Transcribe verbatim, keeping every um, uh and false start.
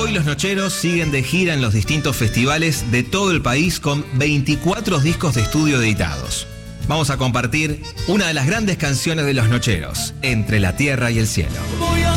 Hoy los Nocheros siguen de gira en los distintos festivales de todo el país con veinticuatro discos de estudio editados. Vamos a compartir una de las grandes canciones de los Nocheros, Entre la Tierra y el Cielo.